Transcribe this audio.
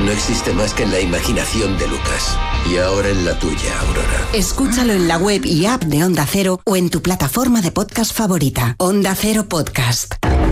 no existe más que en la imaginación de Lucas. Y ahora en la tuya, Aurora. Escúchalo en la web y app de Onda Cero o en tu plataforma de podcast favorita. Onda Cero Podcast.